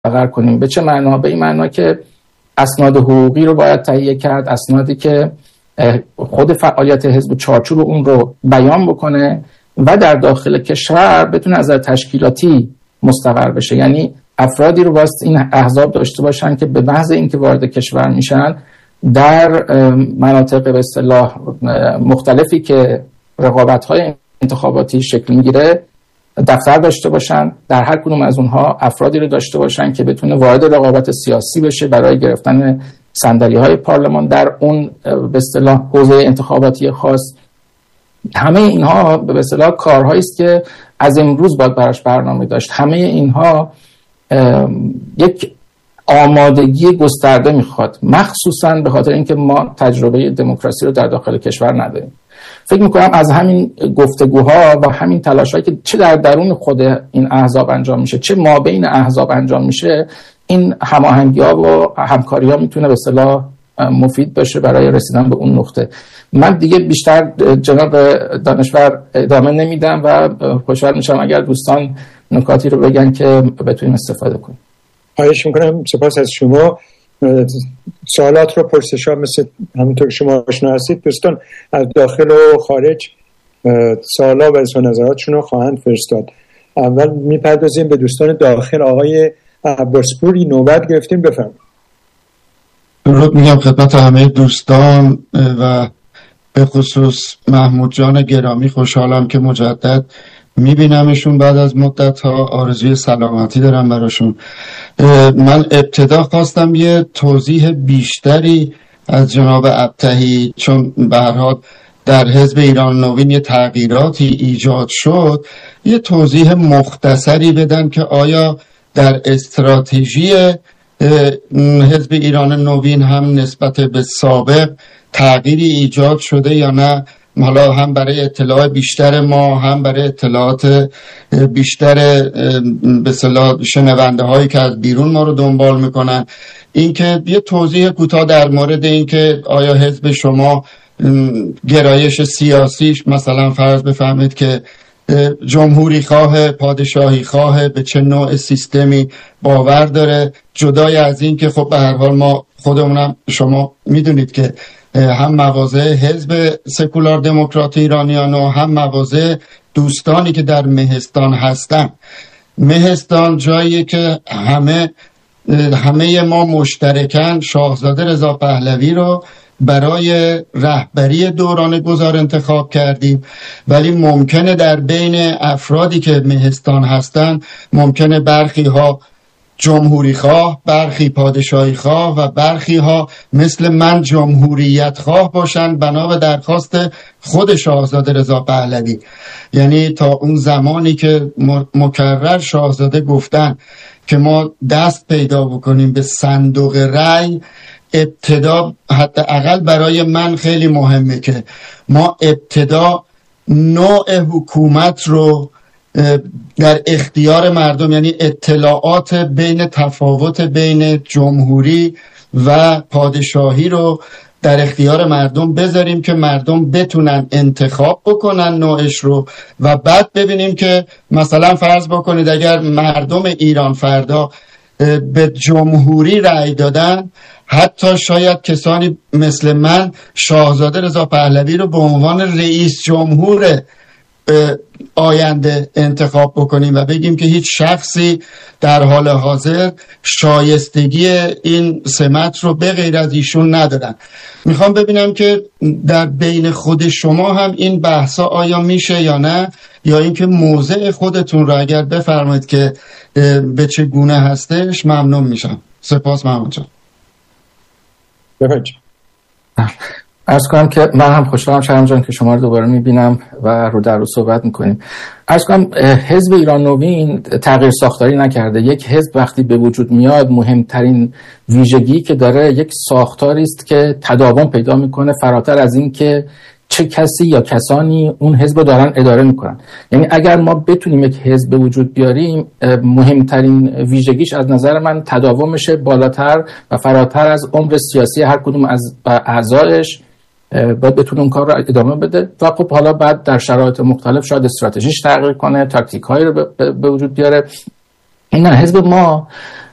مستقر کنیم. به چه معنا؟ به این معنا که اسناد حقوقی رو باید تهیه کرد، اسنادی که خود فعالیت حزب و چارچوب اون رو بیان بکنه و در داخل کشور بتونه از نظر تشکیلاتی مستقر بشه. یعنی افرادی رو واسه این احزاب داشته باشن که به محض اینکه وارد کشور میشن در مناطق به اصطلاح مختلفی که رقابت‌های انتخاباتی شکل میگیره دفتر داشته باشن، در هر کدوم از اونها افرادی رو داشته باشن که بتونه وارد رقابت سیاسی بشه برای گرفتن صندلی‌های پارلمان در اون به اصطلاح حوزه انتخاباتی خاص. همه اینها به اصطلاح کارهایی است که از امروز باید براش برنامه داشت. همه اینها یک آمادگی گسترده میخواد، مخصوصا به خاطر اینکه ما تجربه دموکراسی رو در داخل کشور نداریم. فکر میکنم از همین گفتگوها و همین تلاشایی که چه در درون خود این احزاب انجام میشه چه ما بین احزاب انجام میشه، این هماهنگی‌ها و همکاری‌ها میتونه به اصطلاح مفید باشه برای رسیدن به اون نقطه. من دیگه بیشتر جناب دانشور ادامه نمیدم و خوشحال میشم اگر دوستان نکاتی رو بگن که بتونیم استفاده کنیم. خواهش میکنم. سپاس از شما. سوالات رو پرسش‌ها مثل همونطور که شما آشنا هستید دوستان از داخل و خارج سوالا و اظهار نظراتشون رو خواهند فرستاد. اول میپردازیم به دوستان داخل. آقای عباسپوری نوبت گرفتیم، بفرمایید. درود میگم خدمت همه دوستان و به خصوص محمود جان گرامی. خوشحالم که مجدد میبینمشون بعد از مدت ها. آرزوی سلامتی دارم براشون. من ابتدا خواستم یه توضیح بیشتری از جناب ابطحی، چون به هر حال در حزب ایران نوین یه تغییراتی ایجاد شد، یه توضیح مختصری بدن که آیا در استراتژی حزب ایران نوین هم نسبت به سابق تغییری ایجاد شده یا نه. حالا هم برای اطلاع بیشتر ما، هم برای اطلاعات بیشتر به اصطلاح شنونده هایی که از بیرون ما رو دنبال میکنن، اینکه یه توضیح کوتاه در مورد اینکه آیا حزب شما گرایش سیاسیش مثلا فرض بفهمید که جمهوری خواه، پادشاهی خواه، به چه نوع سیستمی باور داره، جدای از این که خب به هر حال ما خودمونم شما میدونید که هم مواضع حزب سکولار دموکرات ایرانیان و هم مواضع دوستانی که در مهستان هستن. مهستان جایی که همه ما مشترکاً شاهزاده رضا پهلوی رو برای رهبری دوران گذار انتخاب کردیم، ولی ممکنه در بین افرادی که مهستان هستن ممکنه برخی ها جمهوری خواه، برخی پادشاهی خواه و برخی ها مثل من جمهوریت خواه باشن بنا به درخواست خود شاهزاده رضا پهلوی. یعنی تا اون زمانی که مکرر شاهزاده گفتن که ما دست پیدا بکنیم به صندوق رای، ابتدا حداقل برای من خیلی مهمه که ما ابتدا نوع حکومت رو در اختیار مردم، یعنی اطلاعات بین تفاوت بین جمهوری و پادشاهی رو در اختیار مردم بذاریم که مردم بتونن انتخاب بکنن نوعش رو و بعد ببینیم که مثلا فرض بکنید اگر مردم ایران فردا به جمهوری رأی دادن، حتی شاید کسانی مثل من شاهزاده رضا پهلوی رو به عنوان رئیس جمهور آینده انتخاب بکنیم و بگیم که هیچ شخصی در حال حاضر شایستگی این سمت رو به غیر از ایشون ندارن. میخوام ببینم که در بین خود شما هم این بحثا آیا میشه یا نه، یا اینکه موضع خودتون رو اگر بفرمایید که به چه گونه هستش ممنون میشم. سپاس محمود جان. عرض کنم که من هم خوشحالم شهرام جان که شما رو دوباره میبینم و رو در رو صحبت میکنیم. عرض کنم حزب ایران نوین تغییر ساختاری نکرده. یک حزب وقتی به وجود میاد مهمترین ویژگی که داره یک ساختاری است که تداوم پیدا میکنه فراتر از این که چه کسی یا کسانی اون حزب رو دارن اداره میکنن. یعنی اگر ما بتونیم یک حزب به وجود بیاریم، مهمترین ویژگیش از نظر من تداومشه بالاتر و فراتر از عمر سیاسی هر کدوم از اعضایش باید بتونه اون کار رو ادامه بده و خب حالا بعد در شرایط مختلف شاید استراتژیش تغییر کنه، تاکتیک هایی رو به وجود بیاره. این حزب ما